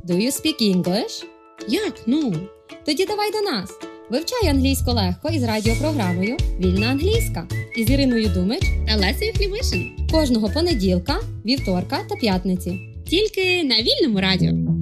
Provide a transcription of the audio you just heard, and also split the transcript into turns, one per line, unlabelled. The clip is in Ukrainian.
Do you speak English?
Як? Ну?
Тоді давай до нас. Вивчай англійську легко із радіопрограмою «Вільна англійська» із Іриною Думич
Та Лесею Хлівишин.
кожного понеділка, вівторка та п'ятниці.
Тільки на Вільному радіо.